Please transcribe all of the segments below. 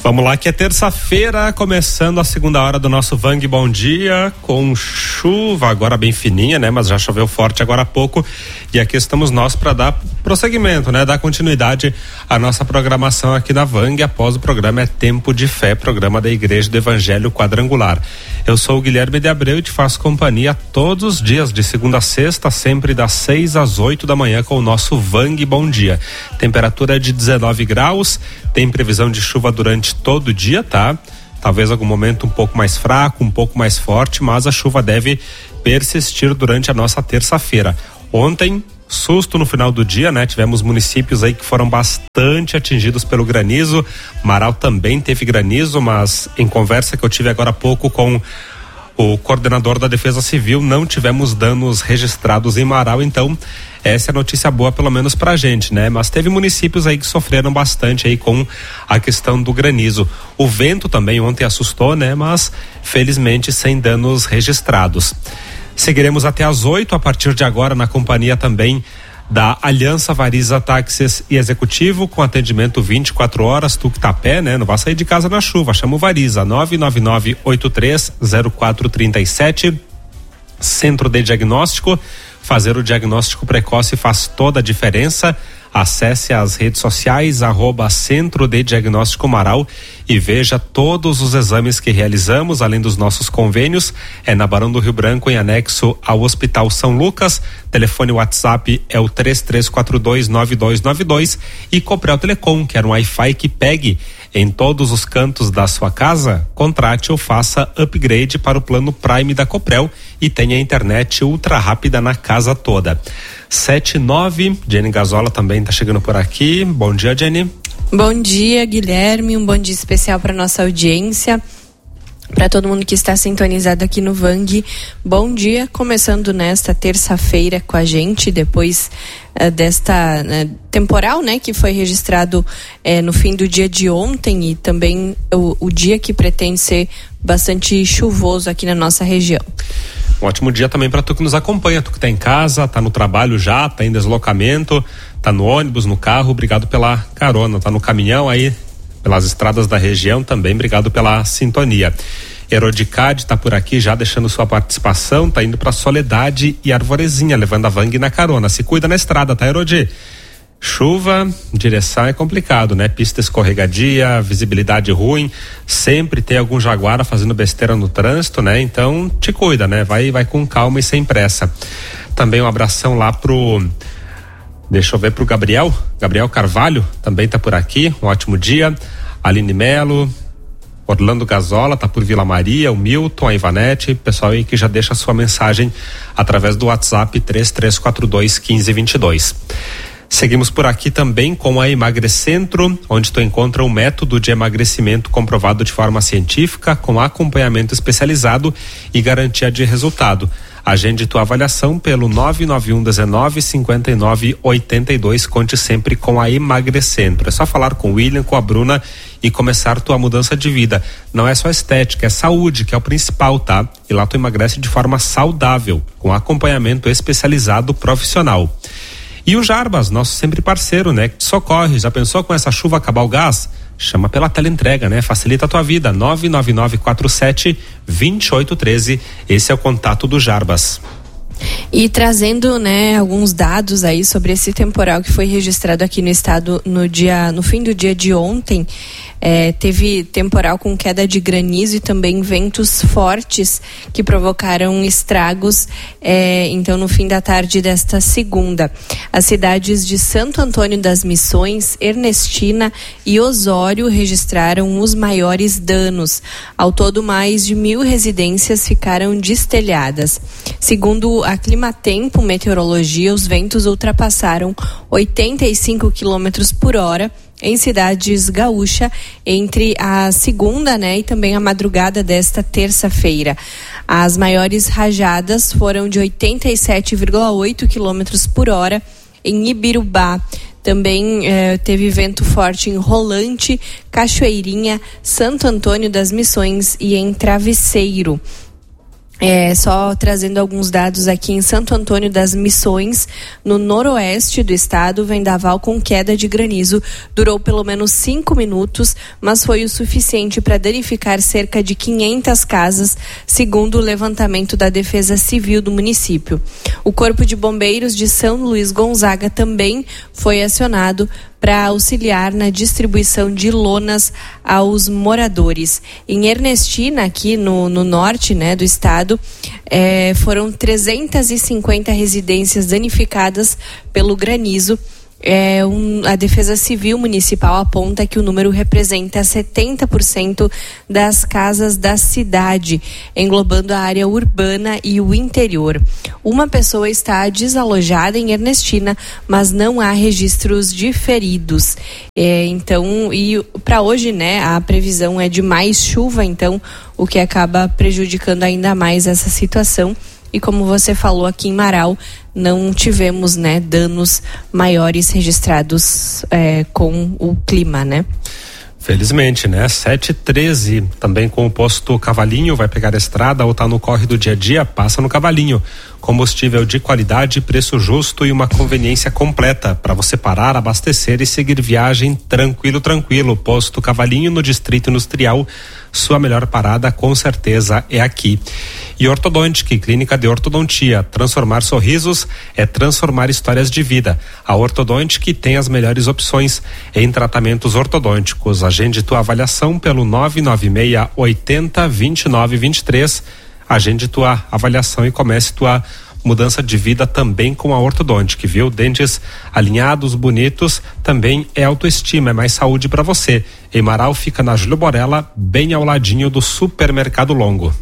Vamos lá, que é terça-feira, começando a segunda hora do nosso Vang Bom Dia, com chuva agora bem fininha, né? Mas já choveu forte agora há pouco, e aqui estamos nós para dar prosseguimento, né? Dar continuidade à nossa programação aqui na Vang. Após o programa é Tempo de Fé, programa da Igreja do Evangelho Quadrangular. Eu sou o Guilherme de Abreu e te faço companhia todos os dias, de segunda a sexta, sempre das 6 às 8 da manhã, com o nosso Vang Bom Dia. Temperatura de 19 graus, tem previsão de chuva durante todo o dia, tá? Talvez algum momento um pouco mais fraco, um pouco mais forte, mas a chuva deve persistir durante a nossa terça-feira. Ontem, susto no final do dia, né? Tivemos municípios aí que foram bastante atingidos pelo granizo. Marau também teve granizo, mas em conversa que eu tive agora há pouco com o coordenador da Defesa Civil, não tivemos danos registrados em Marau, então essa é a notícia boa, pelo menos pra gente, né? Mas teve municípios aí que sofreram bastante aí com a questão do granizo. O vento também ontem assustou, né? Mas felizmente sem danos registrados. Seguiremos até às 8, a partir de agora, na companhia também da Aliança Variza Táxis e Executivo, com atendimento 24 horas, tu que tá a pé, né? Não vai sair de casa na chuva, chama o Variza, 999-830437, Centro de Diagnóstico. Fazer o diagnóstico precoce faz toda a diferença. Acesse as redes sociais, @Centro de Diagnóstico Marau, e veja todos os exames que realizamos, além dos nossos convênios. É na Barão do Rio Branco, em anexo ao Hospital São Lucas. Telefone WhatsApp é o 33429292, e Coprel Telecom, quer um Wi-Fi que pegue em todos os cantos da sua casa? Contrate ou faça upgrade para o plano Prime da Coprel e tenha internet ultra rápida na casa toda. 7:09, Jenny Gazola também está chegando por aqui. Bom dia, Jenny. Bom dia, Guilherme, um bom dia especial para nossa audiência, para todo mundo que está sintonizado aqui no Vang. Bom dia, começando nesta terça-feira com a gente, depois desta temporal, né, que foi registrado no fim do dia de ontem, e também o dia que pretende ser bastante chuvoso aqui na nossa região. Um ótimo dia também para tu que nos acompanha, tu que tá em casa, tá no trabalho já, tá em deslocamento, tá no ônibus, no carro, obrigado pela carona, tá no caminhão aí pelas estradas da região também, obrigado pela sintonia. Erodicade tá por aqui já deixando sua participação, tá indo pra Soledade e Arvorezinha, levando a Vang na carona. Se cuida na estrada, tá, Erodi? Chuva, direção é complicado, né? Pista escorregadia, visibilidade ruim, sempre tem algum jaguara fazendo besteira no trânsito, né? Então te cuida, né? Vai com calma e sem pressa. Também um abração lá pro Gabriel Carvalho, também tá por aqui, um ótimo dia. Aline Melo, Orlando Gazola tá por Vila Maria, o Milton, a Ivanete, pessoal aí que já deixa sua mensagem através do WhatsApp 33421522. Seguimos por aqui também com a Emagrecentro, onde tu encontra um método de emagrecimento comprovado de forma científica, com acompanhamento especializado e garantia de resultado. Agende tua avaliação pelo 991195982. Conte sempre com a Emagrecentro. É só falar com o William, com a Bruna e começar tua mudança de vida. Não é só estética, é saúde, que é o principal, tá? E lá tu emagrece de forma saudável, com acompanhamento especializado profissional. E o Jarbas, nosso sempre parceiro, né? Que socorre. Já pensou com essa chuva acabar o gás? Chama pela teleentrega, né? Facilita a tua vida. 99947-2813. Esse é o contato do Jarbas. E trazendo, né, alguns dados aí sobre esse temporal que foi registrado aqui no estado no fim do dia de ontem. Teve temporal com queda de granizo e também ventos fortes que provocaram estragos, então no fim da tarde desta segunda. As cidades de Santo Antônio das Missões, Ernestina e Osório registraram os maiores danos. Ao todo, mais de 1.000 residências ficaram destelhadas. Segundo a Climatempo Meteorologia, os ventos ultrapassaram 85 km por hora em cidades gaúchas entre a segunda, e também a madrugada desta terça-feira. As maiores rajadas foram de 87,8 km por hora em Ibirubá. Também teve vento forte em Rolante, Cachoeirinha, Santo Antônio das Missões e em Travesseiro. Só trazendo alguns dados aqui, em Santo Antônio das Missões, no noroeste do estado, vendaval com queda de granizo durou pelo menos 5 minutos, mas foi o suficiente para danificar cerca de 500 casas, segundo o levantamento da Defesa Civil do município. O Corpo de Bombeiros de São Luís Gonzaga também foi acionado para auxiliar na distribuição de lonas aos moradores. Em Ernestina, aqui no norte, né, do estado, foram 350 residências danificadas pelo granizo. A Defesa Civil Municipal aponta que o número representa 70% das casas da cidade, englobando a área urbana e o interior. Uma pessoa está desalojada em Ernestina, mas não há registros de feridos. Então, e para hoje, né, a previsão é de mais chuva, então, o que acaba prejudicando ainda mais essa situação. E como você falou, aqui em Marau não tivemos, né, danos maiores registrados com o clima, né? Felizmente, né? 7h13, também com o posto Cavalinho, vai pegar a estrada ou tá no corre do dia a dia, passa no Cavalinho. Combustível de qualidade, preço justo e uma conveniência completa para você parar, abastecer e seguir viagem tranquilo. Posto Cavalinho no Distrito Industrial, sua melhor parada com certeza é aqui. E Ortodontic, clínica de ortodontia. Transformar sorrisos é transformar histórias de vida. A Ortodontic tem as melhores opções em tratamentos ortodônticos. Agende tua avaliação pelo 996 80 29 23. Agende tua avaliação e comece tua mudança de vida também com a Ortodontic, viu? Dentes alinhados, bonitos, também é autoestima, é mais saúde para você. Em Marau fica na Júlio Borella, bem ao ladinho do Supermercado Longo.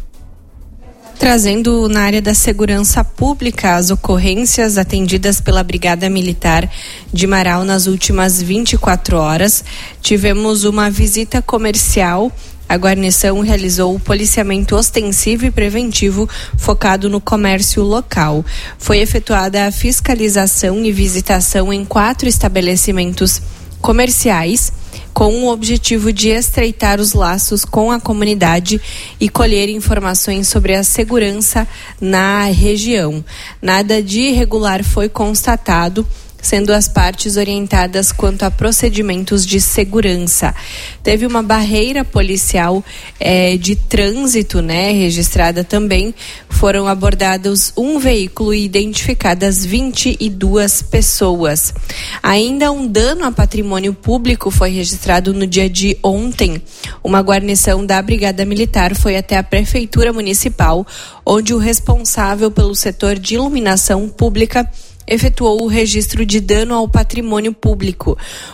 Trazendo na área da segurança pública as ocorrências atendidas pela Brigada Militar de Marau nas últimas 24 horas. Tivemos uma visita comercial. A guarnição realizou o policiamento ostensivo e preventivo focado no comércio local. Foi efetuada a fiscalização e visitação em 4 estabelecimentos comerciais, com o objetivo de estreitar os laços com a comunidade e colher informações sobre a segurança na região. Nada de irregular foi constatado, sendo as partes orientadas quanto a procedimentos de segurança. Teve uma barreira policial de trânsito, né, registrada também. Foram abordados um veículo e identificadas 22 pessoas. Ainda um dano a patrimônio público foi registrado no dia de ontem. Uma guarnição da Brigada Militar foi até a Prefeitura Municipal, onde o responsável pelo setor de iluminação pública efetuou o registro de dano ao patrimônio público.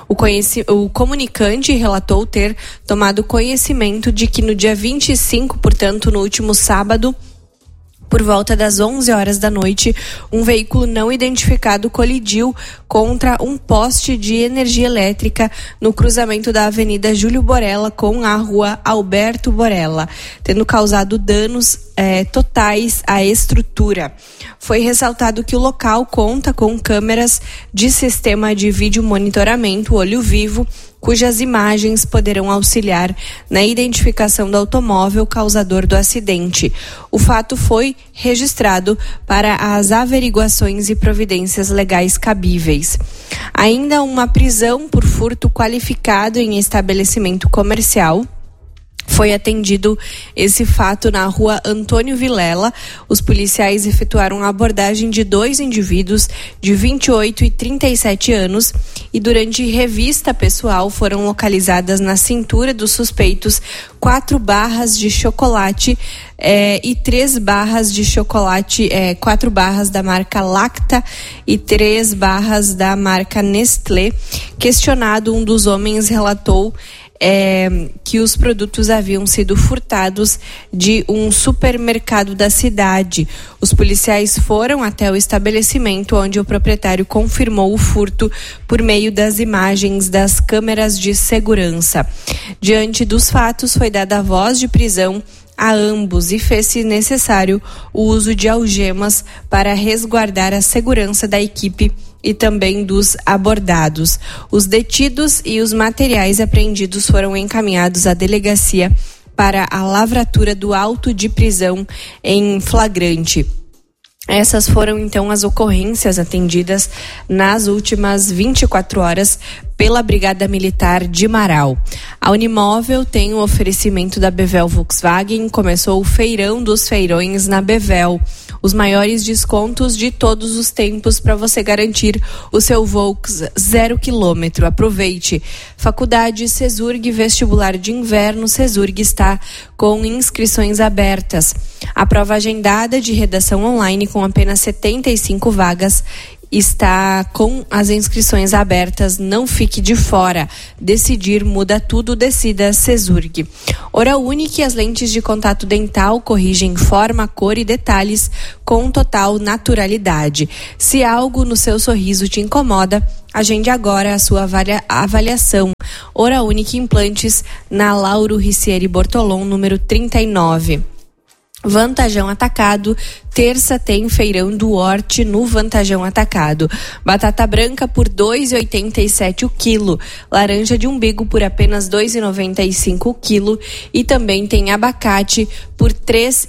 O comunicante relatou ter tomado conhecimento de que no dia 25, portanto, no último sábado, por volta das 11 horas da noite, um veículo não identificado colidiu contra um poste de energia elétrica no cruzamento da Avenida Júlio Borella com a Rua Alberto Borella, tendo causado danos totais à estrutura. Foi ressaltado que o local conta com câmeras de sistema de vídeo monitoramento olho vivo, cujas imagens poderão auxiliar na identificação do automóvel causador do acidente. O fato foi registrado para as averiguações e providências legais cabíveis. Ainda uma prisão por furto qualificado em estabelecimento comercial. Foi atendido esse fato na Rua Antônio Vilela. Os policiais efetuaram a abordagem de 2 indivíduos de 28 e 37 anos e durante revista pessoal foram localizadas na cintura dos suspeitos 4 barras de chocolate e 3 barras de chocolate, 4 barras da marca Lacta e 3 barras da marca Nestlé. Questionado, um dos homens relatou que os produtos haviam sido furtados de um supermercado da cidade. Os policiais foram até o estabelecimento, onde o proprietário confirmou o furto por meio das imagens das câmeras de segurança. Diante dos fatos, foi dada a voz de prisão a ambos e fez-se necessário o uso de algemas para resguardar a segurança da equipe e também dos abordados. Os detidos e os materiais apreendidos foram encaminhados à delegacia para a lavratura do auto de prisão em flagrante. Essas foram então as ocorrências atendidas nas últimas 24 horas pela Brigada Militar de Marau. A Unimóvel tem o oferecimento da Bevel Volkswagen. Começou o feirão dos feirões na Bevel. Os maiores descontos de todos os tempos para você garantir o seu Volks 0 km. Aproveite. Faculdade Cesurg, vestibular de inverno. Cesurg está com inscrições abertas. A prova agendada de redação online com apenas 75 vagas está com as inscrições abertas. Não fique de fora. Decidir muda tudo. Decida Cesurg. Oral Unique, as lentes de contato dental corrigem forma, cor e detalhes com total naturalidade. Se algo no seu sorriso te incomoda, agende agora a sua avaliação. Oral Unique Implantes, na Lauro Ricieri Bortolom, número 39. Vantajão Atacado, terça tem feirão do Horte no Vantajão Atacado. Batata branca por R$ 2,87 o quilo. Laranja de umbigo por apenas R$ 2,95 o quilo. E também tem abacate por R$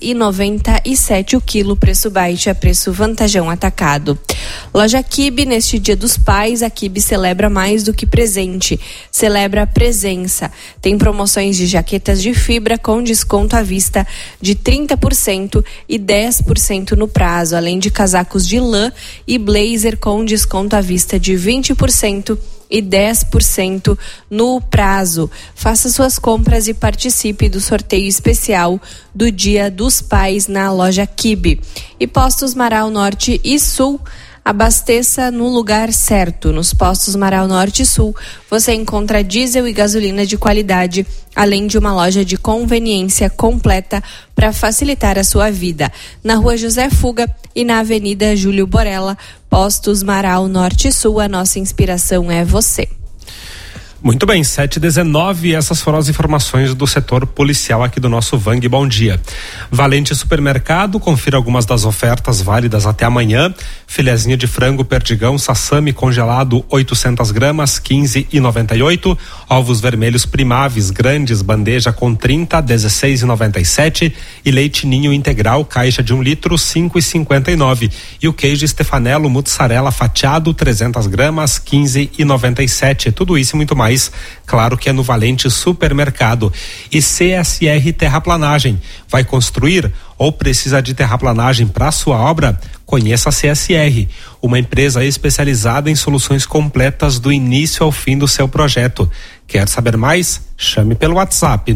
3,97 o quilo. Preço baixo é preço Vantajão Atacado. Loja Kibe, neste Dia dos Pais, a Kibe celebra mais do que presente. Celebra a presença. Tem promoções de jaquetas de fibra com desconto à vista de 30% e 10% no prazo, além de casacos de lã e blazer com desconto à vista de 20% e 10% no prazo. Faça suas compras e participe do sorteio especial do Dia dos Pais na Loja Kibe. E Postos Marau Norte e Sul, abasteça no lugar certo. Nos postos Marau Norte e Sul, você encontra diesel e gasolina de qualidade, além de uma loja de conveniência completa para facilitar a sua vida. Na Rua José Fuga e na Avenida Júlio Borella, Postos Marau Norte e Sul, a nossa inspiração é você. Muito bem, 7h19, essas foram as informações do setor policial aqui do nosso Vang Bom Dia. Valente Supermercado, confira algumas das ofertas válidas até amanhã. Filezinho de frango perdigão sassami congelado 800 gramas, 15,98. Ovos vermelhos primaves grandes, bandeja com 30, 16,97. E leite ninho integral, caixa de 1 litro, 5,59. E o queijo Stefanello mussarela fatiado 300 gramas, 15,97. Tudo isso e muito mais, claro que é no Valente Supermercado. E CSR Terraplanagem, vai construir ou precisa de terraplanagem para sua obra? Conheça a CSR, uma empresa especializada em soluções completas do início ao fim do seu projeto. Quer saber mais? Chame pelo WhatsApp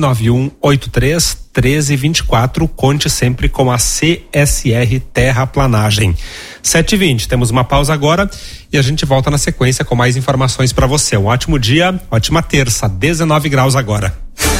991831324. Conte sempre com a CSR Terraplanagem. 7h20, temos uma pausa agora e a gente volta na sequência com mais informações para você. Um ótimo dia, ótima terça, 19 graus agora.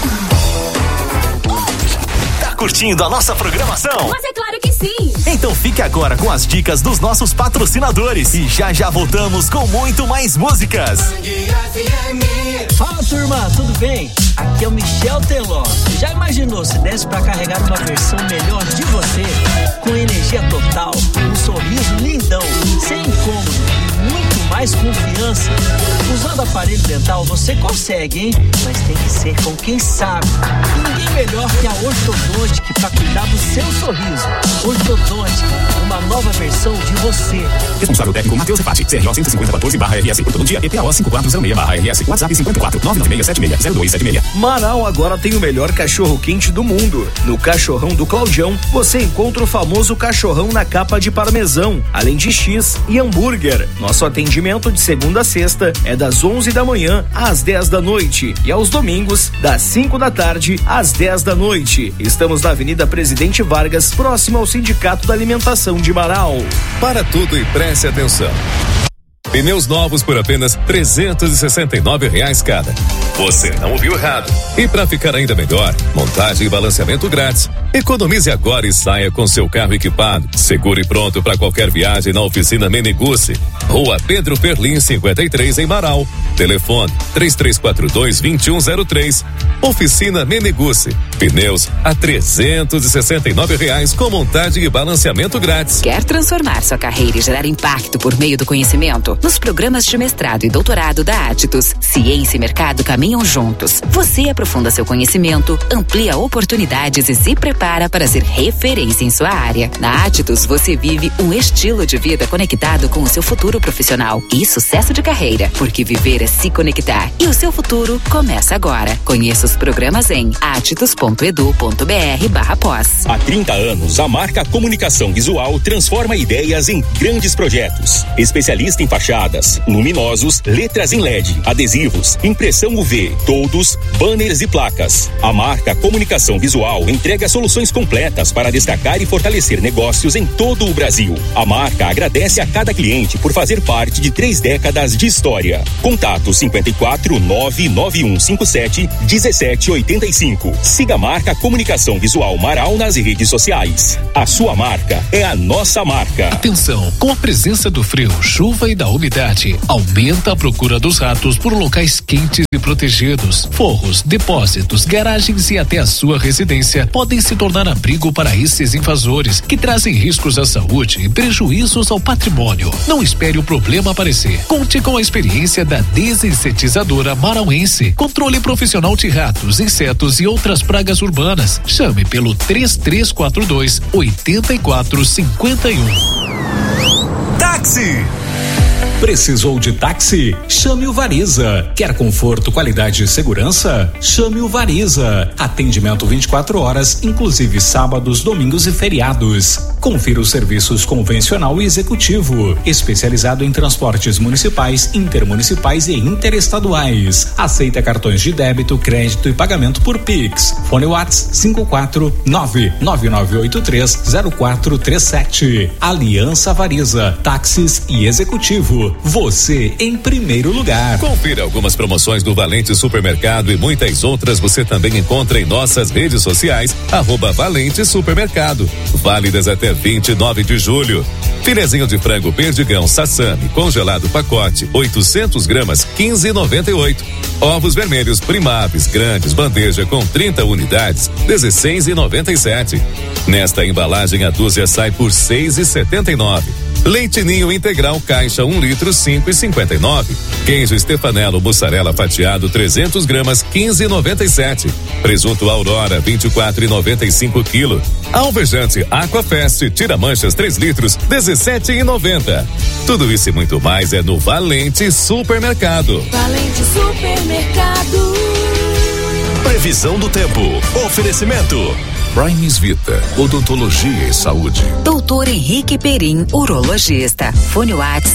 Curtindo a nossa programação? Mas é claro que sim! Então fique agora com as dicas dos nossos patrocinadores e já voltamos com muito mais músicas. Fala turma, tudo bem? Aqui é o Michel Teló. Já imaginou se desse pra carregar uma versão melhor de você? Com energia total, um sorriso lindão, sem incômodo e muito mais confiança. Usando aparelho dental você consegue, hein? Mas tem que ser com quem sabe. E ninguém melhor que a Ortodontic para cuidar do seu sorriso. Ortodontic, uma nova versão de você. Responsável técnico Matheus Repati, CRO 15014/RS, por todo dia, EPO 5406/RS, WhatsApp 54-99676-0276. Marau agora tem o melhor cachorro quente do mundo. No Cachorrão do Claudião, você encontra o famoso cachorrão na capa de parmesão, além de X e hambúrguer. Nosso atendimento de segunda a sexta é das 11 da manhã às 10 da noite e aos domingos das 5 da tarde às 10 da noite. Estamos na Avenida Presidente Vargas, próximo ao Sindicato da Alimentação de Marau. Para tudo e preste atenção. Pneus novos por apenas R$369 cada. Você não ouviu errado. E para ficar ainda melhor, montagem e balanceamento grátis. Economize agora e saia com seu carro equipado, seguro e pronto para qualquer viagem na oficina Menegusse. Rua Pedro Perlim 53 em Marau. Telefone 3342-2103. Oficina Menegusse. Pneus a R$369 com montagem e balanceamento grátis. Quer transformar sua carreira e gerar impacto por meio do conhecimento? Nos programas de mestrado e doutorado da Atitus, ciência e mercado caminham juntos. Você aprofunda seu conhecimento, amplia oportunidades e se prepara para ser referência em sua área. Na Atitus, você vive um estilo de vida conectado com o seu futuro profissional e sucesso de carreira, porque viver é se conectar e o seu futuro começa agora. Conheça os programas em atitus.edu.br/pós. Há 30 anos, a marca Comunicação Visual transforma ideias em grandes projetos. Especialista em fachadas, luminosos, letras em LED, adesivos, impressão UV, toldos, banners e placas. A marca Comunicação Visual entrega soluções completas para destacar e fortalecer negócios em todo o Brasil. A marca agradece a cada cliente por fazer parte de 3 décadas de história. Contato 54 99157 1785. Siga a marca Comunicação Visual Marau nas redes sociais. A sua marca é a nossa marca. Atenção, com a presença do frio, chuva e da umidade, aumenta a procura dos ratos por locais quentes e protegidos. Forros, depósitos, garagens e até a sua residência podem se tornar abrigo para esses invasores que trazem riscos à saúde e prejuízos ao patrimônio. Não espere o problema aparecer. Conte com a experiência da desinsetizadora marauense. Controle profissional de ratos, insetos e outras pragas urbanas. Chame pelo 3342-8451. Táxi! Precisou de táxi? Chame o Variza. Quer conforto, qualidade e segurança? Chame o Variza. Atendimento 24 horas, inclusive sábados, domingos e feriados. Confira os serviços convencional e executivo, especializado em transportes municipais, intermunicipais e interestaduais. Aceita cartões de débito, crédito e pagamento por Pix. Fone Whats 549-9983-0437. Aliança Variza, táxis e executivo. Você em primeiro lugar. Confira algumas promoções do Valente Supermercado e muitas outras você também encontra em nossas redes sociais, @Valente Supermercado. Válidas até 29 de julho. Filezinho de frango perdigão Sassami congelado pacote 800 gramas 15,98. Ovos vermelhos primáveis grandes bandeja com 30 unidades 16,97. Nesta embalagem a dúzia sai por 6,79. Leite Ninho integral caixa 1 litro 5,59. Queijo Stefanello mussarela fatiado 300 gramas 15,97. Presunto Aurora 24,95 quilo. Alvejante Aquafest tira manchas 3 litros 17,90. Tudo isso e muito mais é no Valente Supermercado. Valente Supermercado. Previsão do tempo. Oferecimento Primes Vita, odontologia e saúde. Doutor Henrique Perim, urologista. Fone Whats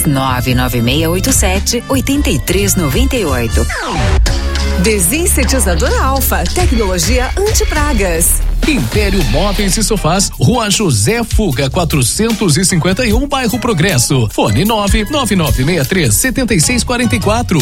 99687-8398. Desinsetizador Alfa, tecnologia anti-pragas. Império Móveis e Sofás, Rua José Fuga 451, bairro Progresso. Fone 99963-7644.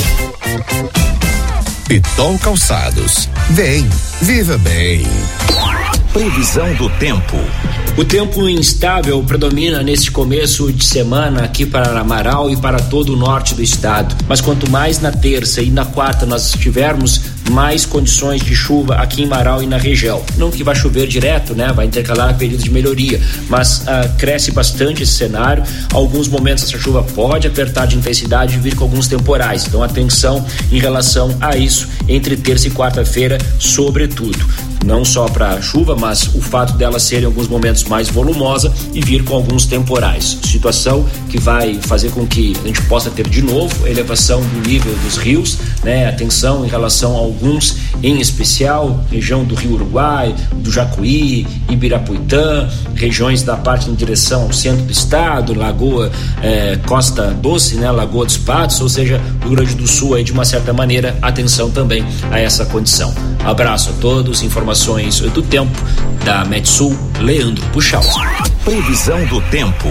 Pitol Calçados. Vem, viva bem. Previsão do tempo. O tempo instável predomina neste começo de semana aqui para Amaral e para todo o norte do estado. Mas quanto mais na terça e na quarta nós tivermos, mais condições de chuva aqui em Amaral e na região. Não que vai chover direto, né? Vai intercalar períodos de melhoria, mas cresce bastante esse cenário. Alguns momentos essa chuva pode apertar de intensidade e vir com alguns temporais. Então atenção em relação a isso entre terça e quarta-feira, sobretudo. Não só para a chuva, mas o fato dela ser em alguns momentos mais volumosa e vir com alguns temporais. Situação que vai fazer com que a gente possa ter de novo elevação do nível dos rios, né? Atenção em relação a alguns, em especial região do Rio Uruguai, do Jacuí, Ibirapuitã, regiões da parte em direção ao centro do estado, Lagoa Costa Doce, né? Lagoa dos Patos, ou seja, Rio Grande do Sul aí de uma certa maneira, atenção também a essa condição. Abraço a todos, informações do tempo da Metsul, Leandro Puxal. Previsão do tempo.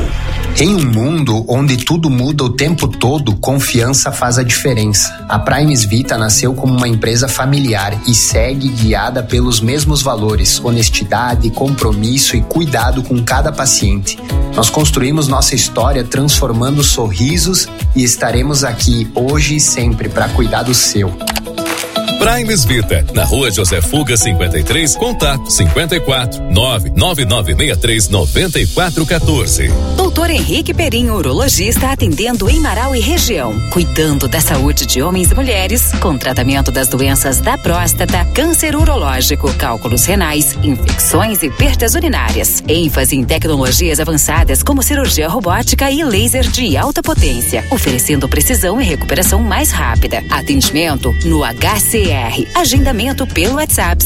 Em um mundo onde tudo muda o tempo todo, confiança faz a diferença. A Primes Vita nasceu como uma empresa familiar e segue guiada pelos mesmos valores: honestidade, compromisso e cuidado com cada paciente. Nós construímos nossa história transformando sorrisos e estaremos aqui hoje e sempre para cuidar do seu. Primes Vita, na Rua José Fuga 53, contato 54 99963 9414. Doutor Henrique Perim, urologista, atendendo em Marau e região, cuidando da saúde de homens e mulheres, com tratamento das doenças da próstata, câncer urológico, cálculos renais, infecções e perdas urinárias. ênfase em tecnologias avançadas como cirurgia robótica e laser de alta potência, oferecendo precisão e recuperação mais rápida. Atendimento no HCR. Agendamento pelo WhatsApp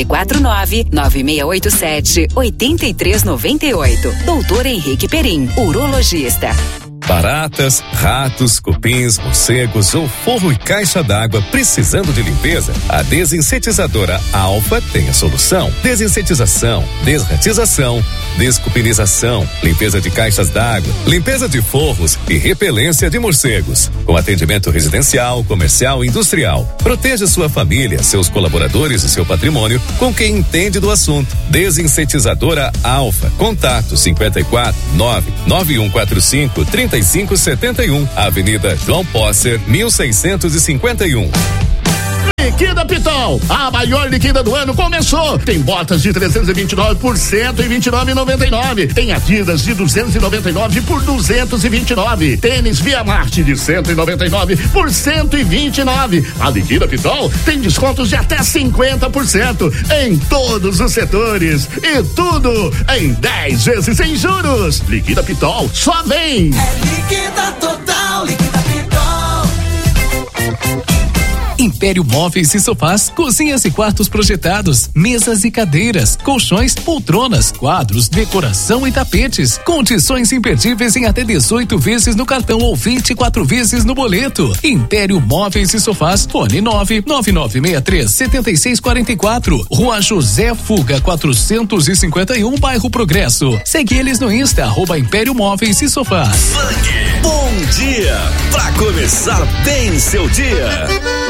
549-9687-8398. Doutor Henrique Perim, urologista. Baratas, ratos, cupins, morcegos ou forro e caixa d'água precisando de limpeza? A desinsetizadora Alfa tem a solução. Desinsetização, desratização, descupinização, limpeza de caixas d'água, limpeza de forros e repelência de morcegos. Com atendimento residencial, comercial e industrial. Proteja sua família, seus colaboradores e seu patrimônio com quem entende do assunto. Desinsetizadora Alfa. Contato 54 99145 3571, Avenida João Posser, 1651. Liquida Pitol, a maior liquida do ano começou. Tem botas de 329 por 129,99. Tem Adidas de 299 por 229. Tênis Via Marte de 199 por 129. A Liquida Pitol tem descontos de até 50% em todos os setores e tudo em 10 vezes sem juros. Liquida Pitol, só vem. É liquida total, liquida Pitol. Império Móveis e Sofás, cozinhas e quartos projetados, mesas e cadeiras, colchões, poltronas, quadros, decoração e tapetes. Condições imperdíveis em até 18 vezes no cartão ou 24 vezes no boleto. Império Móveis e Sofás, fone 99963-7644, Rua José Fuga 451, Bairro Progresso. Segue eles no Insta, @Império Móveis e Sofás. Bom dia, pra começar bem seu dia.